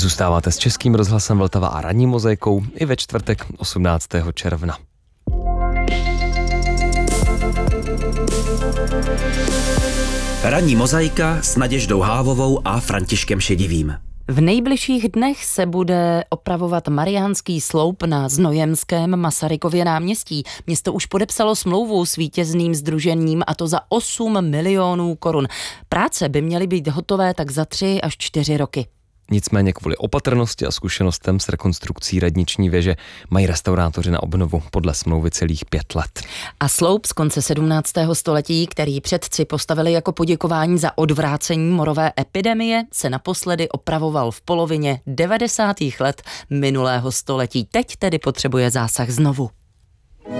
Zůstáváte s Českým rozhlasem Vltava a ranní mozaikou i ve čtvrtek 18. června. Ranní mozaika s Naděždou Hávovou a Františkem Šedivým. V nejbližších dnech se bude opravovat Mariánský sloup na Znojemském Masarykově náměstí. Město už podepsalo smlouvu s vítězným sdružením, a to za 8 milionů korun. Práce by měly být hotové tak za 3 až 4 roky. Nicméně kvůli opatrnosti a zkušenostem s rekonstrukcí radniční věže mají restaurátoři na obnovu podle smlouvy celých 5 let. A sloup z konce 17. století, který předci postavili jako poděkování za odvrácení morové epidemie, se naposledy opravoval v polovině 90. let minulého století. Teď tedy potřebuje zásah znovu.